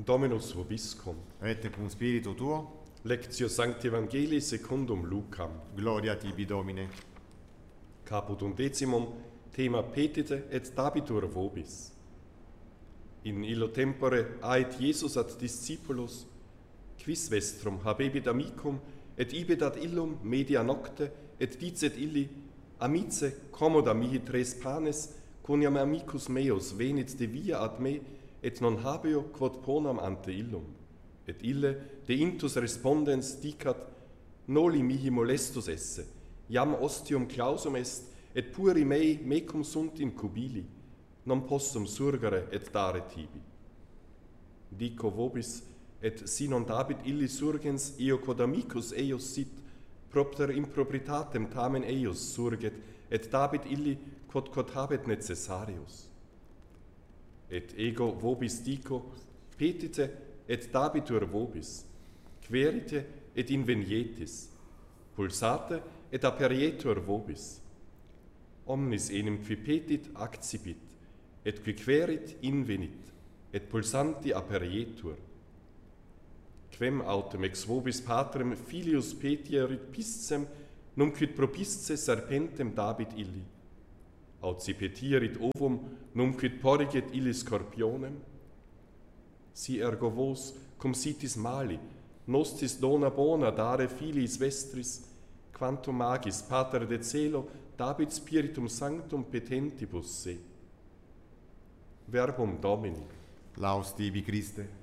Dominus vobiscum. Et cum spiritu tuo, Lectio Sancti Evangelii secundum Lucam. gloria tibi Domine. Caput undecimum, thema petite et dabitur vobis. In illo tempore ait Iesus ad discipulos, quis vestrum habebit amicum, et ibet ad illum media nocte, et dicet illi, amice, commoda mihi tres panes, quoniam amicus meus venit de via ad me, et non habeo quod ponam ante illum. Et ille, de intus respondens, dicat, noli mihi molestus esse, iam ostium clausum est, et puri mei mecum sunt in cubili, non possum surgere et dare tibi. Dico vobis, et si non dabit illi surgens, io quod amicus eius sit, propter impropritatem tamen eius surget, et dabit illi quod habet necessarius. Et ego vobis dico, petite et dabitur vobis, querite et invenietis, pulsate et aperietur vobis. Omnis enim qui petit accipit, et qui querit invenit, et pulsanti aperietur. Quem autem ex vobis patrem filius petierit piscem, num quid propisce serpentem dabit illi. Aut si petierit ovum, num quid porriget illi scorpionem. Si ergo vos, cum sitis mali, nostis dona bona dare filiis vestris, quantum magis pater de celo dabit spiritum sanctum petentibus se. Verbum Domini. Laus tibi Christe.